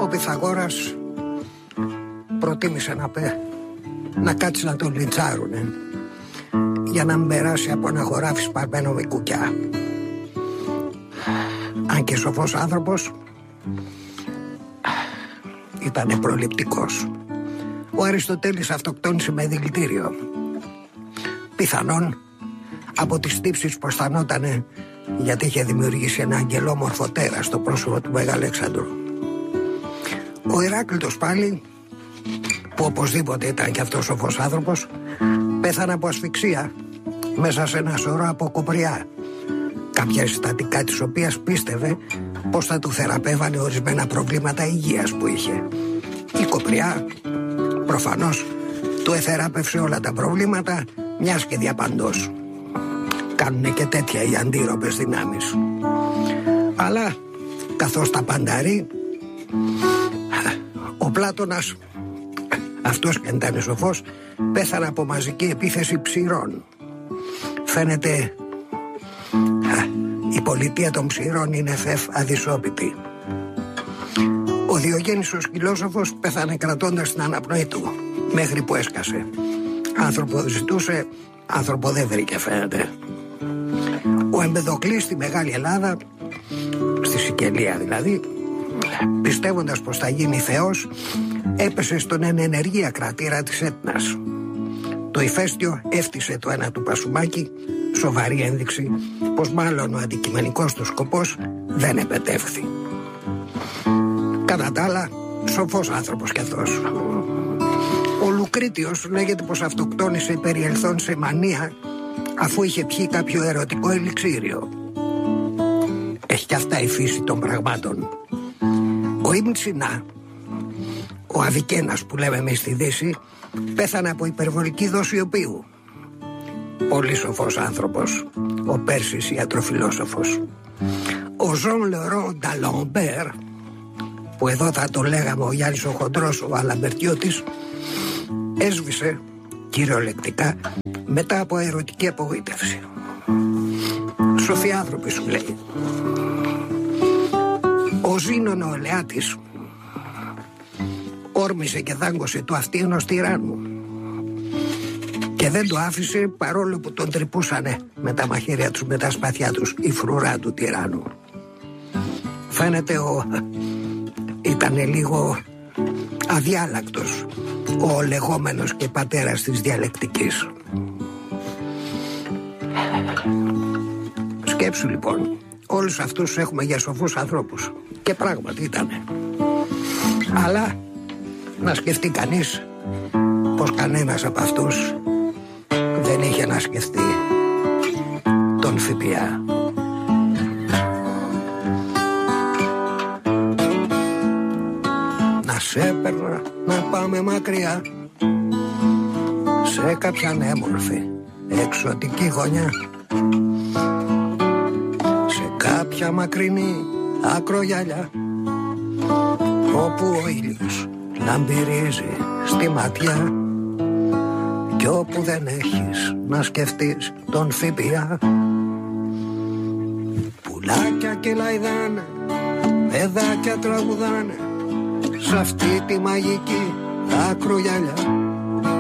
Ο Πυθαγόρας προτίμησε να κάτσει να τον λιντσάρουνε για να μην περάσει από ένα χωράφι σπαρμένο με κουκιά. Αν και σοφός άνθρωπος, ήτανε προληπτικός. Ο Αριστοτέλης αυτοκτόνησε με δηλητήριο. Πιθανόν από τις τύψεις που αισθανότανε γιατί είχε δημιουργήσει ένα αγγελόμορφο τέρα στο πρόσωπο του Μεγαλέξανδρου. Ο Ηράκλειτος πάλι, που οπωσδήποτε ήταν και αυτός σοφός άνθρωπος, πέθανε από ασφυξία μέσα σε ένα σωρό από κοπριά, κάποια συστατικά της οποίας πίστευε πως θα του θεραπεύανε ορισμένα προβλήματα υγείας που είχε. Η κοπριά προφανώς του εθεράπευσε όλα τα προβλήματα, μιας και διαπαντός. Κάνουνε και τέτοια οι αντίρροπες δυνάμεις. Αλλά καθώς τα πανταρεί, ο Πλάτωνας, αυτός και ήταν σοφός, πέθανε από μαζική επίθεση ψηρών. Φαίνεται η πολιτεία των ψηρών είναι αδυσόπιτη. Ο Διογέννης ο Σκυλόσοφος πέθανε κρατώντας την αναπνοή του, μέχρι που έσκασε. Άνθρωπο ζητούσε, άνθρωπο δεν βρήκε φαίνεται. Ο Εμπεδοκλής στη Μεγάλη Ελλάδα, στη Σικελία δηλαδή, πιστεύοντας πως θα γίνει θεός, έπεσε στον ενεργεία κρατήρα της Έτνας. Το ηφαίστειο έφτισε το ένα του πασουμάκι, σοβαρή ένδειξη πως μάλλον ο αντικειμενικός του σκοπός δεν επετεύχθη. Κατά τα άλλα, σοφός άνθρωπος κι αυτός. Ο Λουκρίτιος λέγεται πως αυτοκτόνησε περιελθόν σε μανία αφού είχε πιει κάποιο ερωτικό ελιξίριο. Έχει κι αυτά η φύση των πραγμάτων. Ο Ιμτσινά, ο Αβικένας που λέμε εμείς στη Δύση, πέθανε από υπερβολική δόση οπίου. Πολύ σοφός άνθρωπος, ο Πέρσης ιατροφιλόσοφος. Ο Ζων Λερό Νταλομπέρ, που εδώ θα το λέγαμε ο Γιάννης ο Χοντρός, ο Αλαμπερτιώτης, έσβησε κυριολεκτικά μετά από ερωτική απογοήτευση. Σοφοί άνθρωποι σου λέει. Ο Ζήνων ο Ελεάτης όρμησε και δάγκωσε το αυτί ενός τυράννου και δεν το άφησε παρόλο που τον τρυπούσανε με τα μαχαίρια τους, με τα σπαθιά τους, η φρουρά του τυράννου. Φαίνεται ήτανε λίγο αδιάλακτος ο λεγόμενος και πατέρας της διαλεκτικής. Σκέψου λοιπόν, όλους αυτούς έχουμε για σοφούς ανθρώπους και πράγματι ήτανε. Αλλά να σκεφτεί κανείς πως κανένας από αυτούς δεν είχε να σκεφτεί τον ΦΠΑ. Να σε έπαιρνα να πάμε μακριά σε κάποια ανέμορφη εξωτική γωνιά, σε κάποια μακρινή ακρογιαλιά όπου ο ήλιος λαμπυρίζει στη ματιά κι όπου δεν έχεις να σκεφτείς τον ΦΠΑ. Πουλάκια και λαϊδάνε, παιδάκια τραγουδάνε σ' αυτή τη μαγική ακρογιαλιά.